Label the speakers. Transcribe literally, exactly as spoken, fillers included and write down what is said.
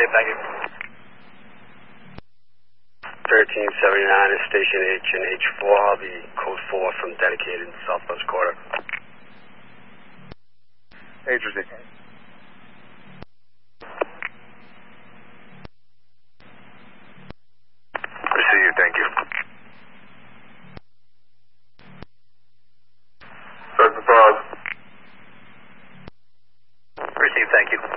Speaker 1: Dave, thank you.
Speaker 2: thirteen seventy-nine is Station H and H four. I'll be code four from dedicated southwest quarter.
Speaker 3: H received.
Speaker 4: Received, thank you. Start the pause.
Speaker 1: Received, thank you.